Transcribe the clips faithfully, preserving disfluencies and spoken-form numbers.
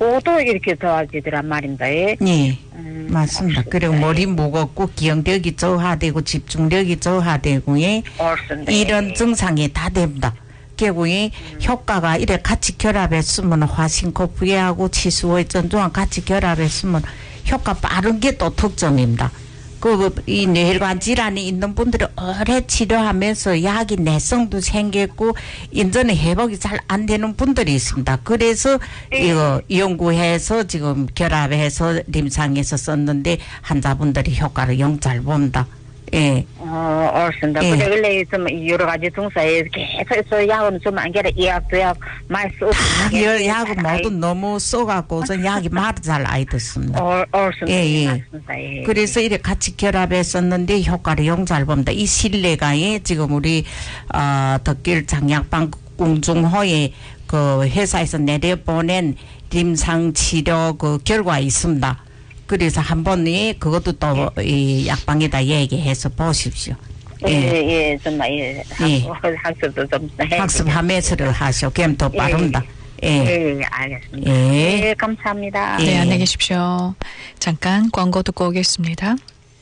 그것도 이렇게 도와주더란 말입니다. 예, 예. 음, 맞습니다. 옳습니다. 그리고 머리 무겁고 기억력이 저하되고 집중력이 저하되고 예. 옳습니다. 이런 예. 증상이 다 됩니다. 결국에 음. 효과가 이래 같이 결합했으면 화신코 부해하고 치수의 전조랑 같이 결합했으면 효과 빠른 게 또 특점입니다. 그, 이 뇌혈관 질환이 있는 분들이 오래 치료하면서 약이 내성도 생겼고, 인전에 회복이 잘 안 되는 분들이 있습니다. 그래서 네. 이거 연구해서 지금 결합해서 림상에서 썼는데, 환자분들이 효과를 영 잘 봅니다. 예. 어, 옳습니다. 예. 그래, 원래 좀 여러 가지 증상에 계속해서 약은 좀 안 get 약도 약 많이 쓰고. 다 약은 모두 너무 써갖고서 약이 말을 잘 안 듣습니다. 어, 옳습니다. 예, 예. 맞습니다. 예. 그래서 이렇게 같이 결합했었는데 효과를 영 잘 봅니다. 이 신뢰가에 지금 우리, 어, 덕길 장약방 공중호에 그 회사에서 내려보낸 림상 치료 그 결과 있습니다. 그래서 한번 이 그것도 또 이 약방에다 얘기해서 보십시오. 예, 예, 예, 정말 예, 예. 학습도 좀 해. 학습하면서 하시오. 그럼 더 빠릅니다. 예, 예. 예, 예, 알겠습니다. 예. 예, 감사합니다. 예. 네, 안녕히 계십시오. 잠깐 광고 듣고 오겠습니다.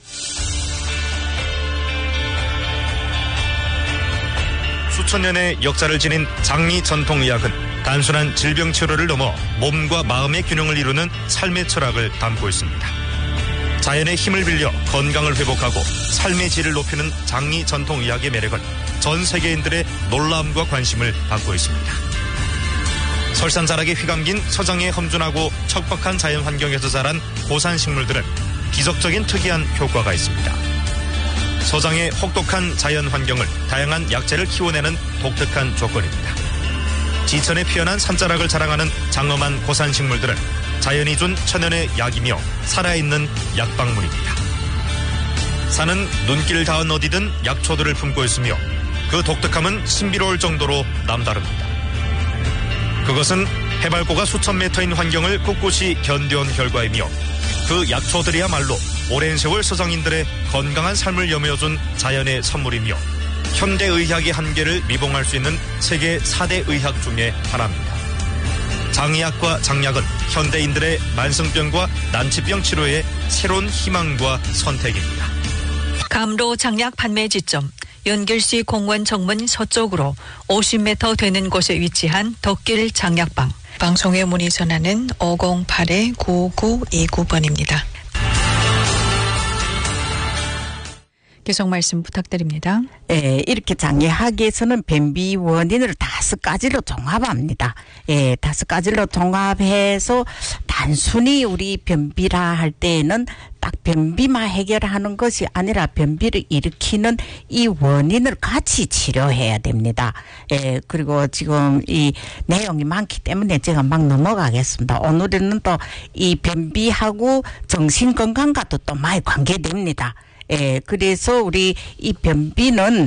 수천 년의 역사를 지닌 장미 전통의학은 단순한 질병 치료를 넘어 몸과 마음의 균형을 이루는 삶의 철학을 담고 있습니다. 자연의 힘을 빌려 건강을 회복하고 삶의 질을 높이는 장미 전통의학의 매력은 전 세계인들의 놀라움과 관심을 받고 있습니다. 설산자락에 휘감긴 서장의 험준하고 척박한 자연 환경에서 자란 고산 식물들은 기적적인 특이한 효과가 있습니다. 서장의 혹독한 자연 환경을 다양한 약재를 키워내는 독특한 조건입니다. 지천에 피어난 산자락을 자랑하는 장엄한 고산 식물들은 자연이 준 천연의 약이며 살아있는 약방문입니다. 산은 눈길 닿은 어디든 약초들을 품고 있으며 그 독특함은 신비로울 정도로 남다릅니다. 그것은 해발고가 수천 미터인 환경을 꿋꿋이 견뎌온 결과이며 그 약초들이야말로 오랜 세월 서장인들의 건강한 삶을 여며준 자연의 선물이며 현대의학의 한계를 미봉할 수 있는 세계 사 대 의학 중에 하나입니다. 장의학과 장약은 현대인들의 만성병과 난치병 치료의 새로운 희망과 선택입니다. 감로 장약 판매 지점 연길시 공원 정문 서쪽으로 오십 미터 되는 곳에 위치한 덕길 장약방. 방송에 문의 전화는 오공팔 구구이구 번입니다. 계속 말씀 부탁드립니다. 예, 이렇게 장애학에서는 변비 원인을 다섯 가지로 종합합니다. 예, 다섯 가지로 종합해서 단순히 우리 변비라 할 때에는 딱 변비만 해결하는 것이 아니라 변비를 일으키는 이 원인을 같이 치료해야 됩니다. 예, 그리고 지금 이 내용이 많기 때문에 제가 막 넘어가겠습니다. 오늘은 또 이 변비하고 정신건강과도 또 많이 관계됩니다. 예, 그래서 우리 이 변비는,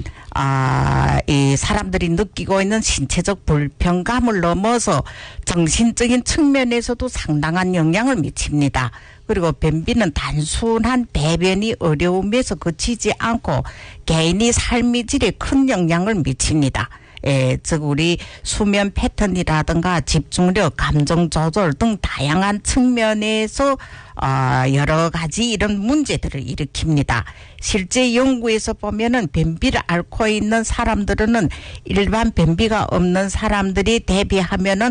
아, 이 사람들이 느끼고 있는 신체적 불편감을 넘어서 정신적인 측면에서도 상당한 영향을 미칩니다. 그리고 변비는 단순한 배변이 어려움에서 그치지 않고 개인이 삶의 질에 큰 영향을 미칩니다. 예, 즉 우리 수면 패턴이라든가 집중력, 감정 조절 등 다양한 측면에서 어, 여러 가지 이런 문제들을 일으킵니다. 실제 연구에서 보면은 변비를 앓고 있는 사람들은 일반 변비가 없는 사람들이 대비하면은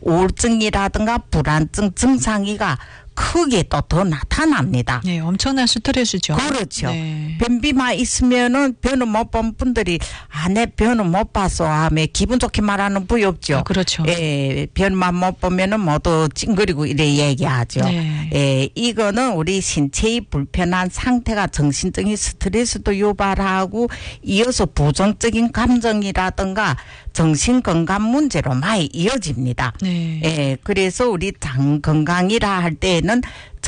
우울증이라든가 불안증 증상이가 크게 또 더 나타납니다. 네, 엄청난 스트레스죠. 그렇죠. 네. 변비만 있으면은 변을 못 본 분들이 아, 내 변은 못 봐서 하며 기분 좋게 말하는 분이 없죠. 아, 그렇죠. 예, 변만 못 보면은 모두 찡그리고 이래 얘기하죠. 네. 예, 이거는 우리 신체의 불편한 상태가 정신적인 스트레스도 유발하고 이어서 부정적인 감정이라든가 정신건강 문제로 많이 이어집니다. 네. 예, 그래서 우리 장 건강이라 할 때에는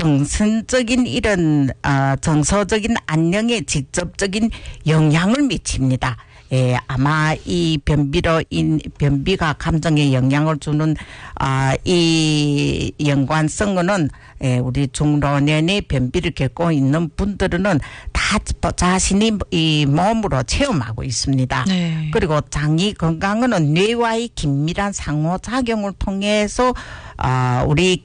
정신적인 이런 어, 정서적인 안녕에 직접적인 영향을 미칩니다. 예, 아마 이 변비로 인 변비가 감정에 영향을 주는 아, 이 연관성은 예, 우리 중老年의 변비를 겪고 있는 분들은 다 자신이 이 몸으로 체험하고 있습니다. 네. 그리고 장이 건강은 뇌와의 긴밀한 상호작용을 통해서 아, 우리